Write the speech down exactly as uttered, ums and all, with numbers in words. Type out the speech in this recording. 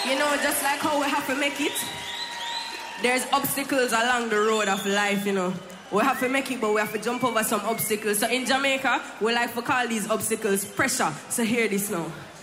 You know, just like how we have to make it, there's obstacles along the road of life, you know. We have to make it, but we have to jump over some obstacles. So in Jamaica, we like to call these obstacles pressure. So hear this now.